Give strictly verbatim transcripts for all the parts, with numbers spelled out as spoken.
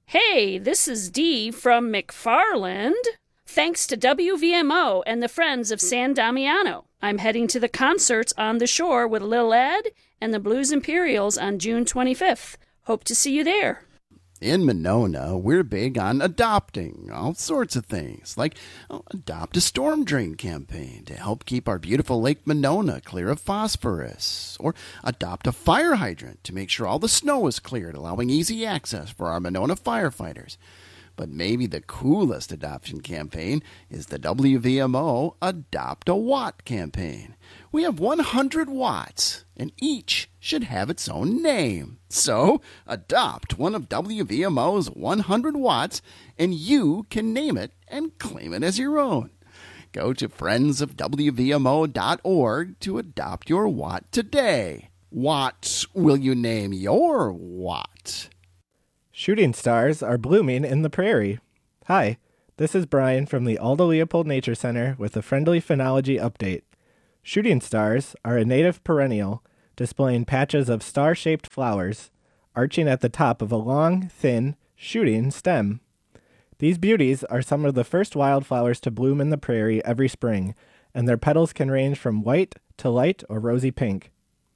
Hey, this is Dee from McFarland. Thanks to W V M O and the Friends of San Damiano, I'm heading to the concerts on the shore with Lil Ed and the Blues Imperials on June twenty-fifth. Hope to see you there. In Monona, we're big on adopting all sorts of things, like oh, adopt a storm drain campaign to help keep our beautiful Lake Monona clear of phosphorus, or adopt a fire hydrant to make sure all the snow is cleared, allowing easy access for our Monona firefighters. But maybe the coolest adoption campaign is the W V M O Adopt a Watt campaign. We have one hundred watts, and each should have its own name. So, adopt one of W V M O's one hundred watts, and you can name it and claim it as your own. Go to friends of W V M O dot org to adopt your watt today. What will you name your watt? Shooting stars are blooming in the prairie. Hi, this is Brian from the Aldo Leopold Nature Center with a friendly phenology update. Shooting stars are a native perennial displaying patches of star-shaped flowers arching at the top of a long, thin, shooting stem. These beauties are some of the first wildflowers to bloom in the prairie every spring, and their petals can range from white to light or rosy pink.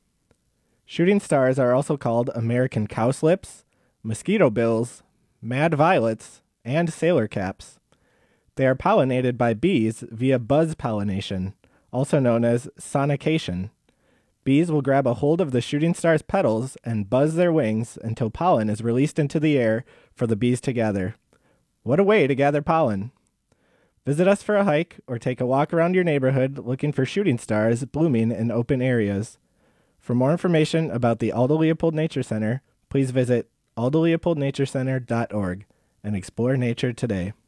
Shooting stars are also called American cowslips, mosquito bills, mad violets, and sailor caps. They are pollinated by bees via buzz pollination, also known as sonication. Bees will grab a hold of the shooting star's petals and buzz their wings until pollen is released into the air for the bees to gather. What a way to gather pollen! Visit us for a hike or take a walk around your neighborhood looking for shooting stars blooming in open areas. For more information about the Aldo Leopold Nature Center, please visit aldo leopold nature center dot org and explore nature today.